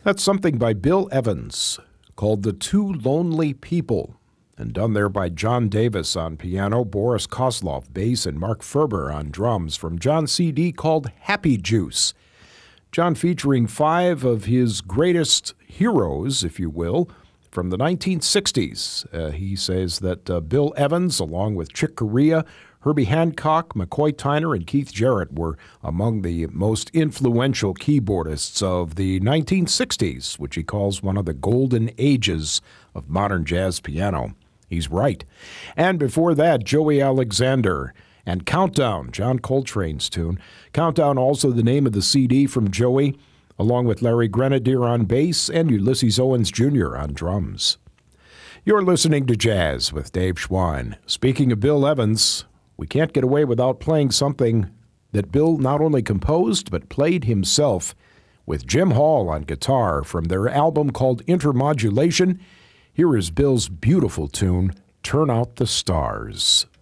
That's something by Bill Evans called The Two Lonely People, and done there by John Davis on piano, Boris Kozlov bass, and Mark Ferber on drums from John's CD called Happy Juice. John featuring 5 of his greatest heroes, if you will, from the 1960s. He says that Bill Evans, along with Chick Corea, Herbie Hancock, McCoy Tyner, and Keith Jarrett were among the most influential keyboardists of the 1960s, which he calls one of the golden ages of modern jazz piano. He's right. And before that, Joey Alexander and Countdown, John Coltrane's tune. Countdown, also the name of the CD from Joey, along with Larry Grenadier on bass and Ulysses Owens Jr. on drums. You're listening to Jazz with Dave Schwein. Speaking of Bill Evans, we can't get away without playing something that Bill not only composed but played himself with Jim Hall on guitar from their album called Intermodulation. Here is Bill's beautiful tune, Turn Out the Stars.